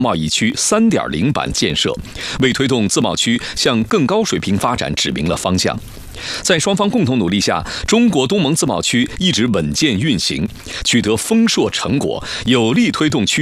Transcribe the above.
贸易区3.0版建设，为推动自贸区向更高水平发展指明了方向。在双方共同努力下，中国东盟自贸区一直稳健运行，取得丰硕成果，有力推动区